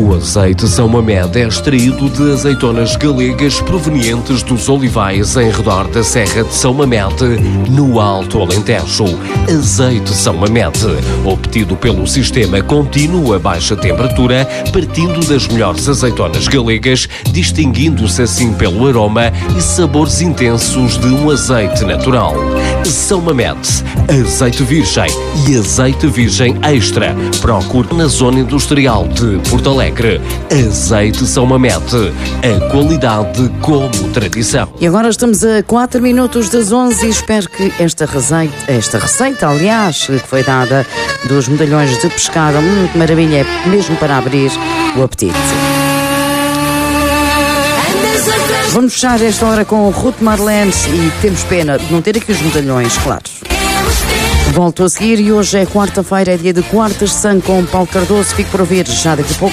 O azeite São Mamed é extraído de azeitonas galegas provenientes dos olivais em redor da Serra de São Mamed, no Alto Alentejo. Azeite São Mamed, obtido pelo sistema contínuo a baixa temperatura, partindo das melhores azeitonas galegas, distinguindo-se assim pelo aroma e sabores intensos de um azeite natural. São Mamed, azeite virgem e azeite virgem extra. Procure na zona industrial de Porto Alegre. Azeite São Mamed, a qualidade como tradição. E agora estamos a 4 minutos das 11 e espero que esta receita, aliás, que foi dada dos medalhões de pescada, que maravilha, é mesmo para abrir o apetite. Vamos fechar esta hora com o Ruth Marlene e temos pena de não ter aqui os medalhões, claro. Volto a seguir e hoje é quarta-feira, é dia de Quartas de Sangue com Paulo Cardoso. Fico por ouvir já daqui a pouco.